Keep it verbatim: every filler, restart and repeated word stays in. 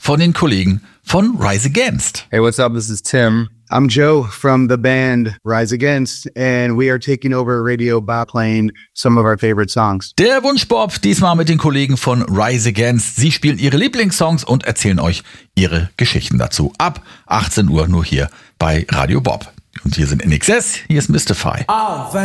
von den Kollegen von Rise Against. Hey, what's up? This is Tim. I'm Joe from the band Rise Against, and we are taking over Radio by playing some of our favorite songs. Der Wunschbob, diesmal mit den Kollegen von Rise Against. Sie spielen ihre Lieblingssongs und erzählen euch ihre Geschichten dazu. Ab achtzehn Uhr nur hier bei Radio Bob. Und hier sind N X S, hier ist Mystify. Oh,